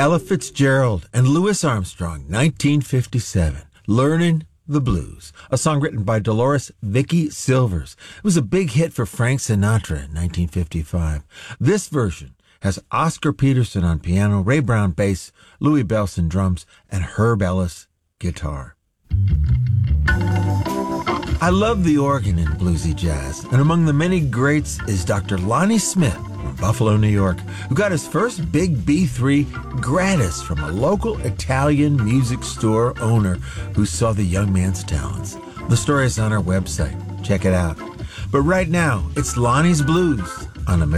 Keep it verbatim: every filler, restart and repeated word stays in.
Ella Fitzgerald and Louis Armstrong, nineteen fifty-seven, Learning the Blues, a song written by Dolores Vicky Silvers. It was a big hit for Frank Sinatra in nineteen fifty-five. This version has Oscar Peterson on piano, Ray Brown bass, Louis Bellson drums, and Herb Ellis guitar. I love the organ in bluesy jazz, and among the many greats is Doctor Lonnie Smith from Buffalo, New York, who got his first big B three gratis from a local Italian music store owner who saw the young man's talents. The story is on our website. Check it out. But right now, it's Lonnie's Blues on American